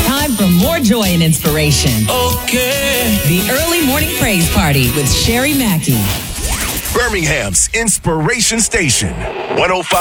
Time for more joy and inspiration. Okay. The Early Morning Praise Party with Sherry Mackey. Birmingham's Inspiration Station, 105.